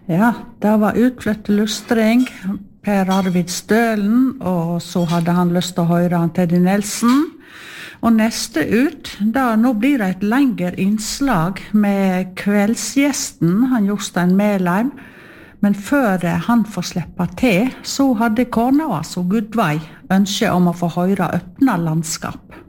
Ja, det var utflytt lustring, Per Arvid Stølen, og så hadde han lyst til å høre han Teddy Nelson. Og neste ut, nå blir det et lengre innslag med kveldsgjesten, han Jostein Melheim. Men før han får slippe til, så hadde kona, altså Gudveig, ønske om å få høre Øppna landskap.